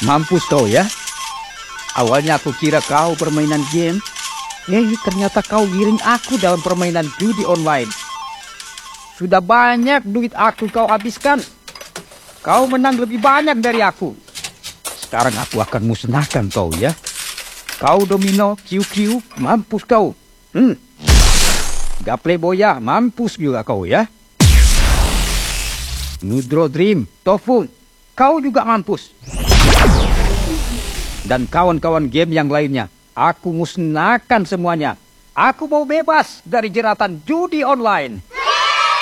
Mampus kau ya. Awalnya aku kira kau permainan game. Ternyata kau giring aku dalam permainan judi online. Sudah banyak duit aku kau habiskan. Kau menang lebih banyak dari aku. Sekarang aku akan musnahkan kau ya. Kau domino, QQ, mampus kau. Gaple boya, mampus juga kau ya. Nudro Dream, Tofu, kau juga mampus. Dan kawan-kawan game yang lainnya, aku musnahkan semuanya. Aku mau bebas dari jeratan judi online.